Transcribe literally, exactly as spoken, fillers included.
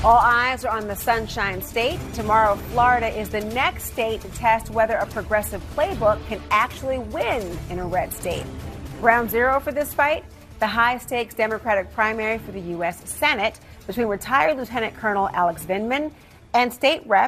All eyes are on the Sunshine State. Tomorrow, Florida is the next state to test whether a progressive playbook can actually win in a red state. Ground zero for this fight, the high-stakes Democratic primary for the U S Senate between retired Lieutenant Colonel Alex Vindman and State Rep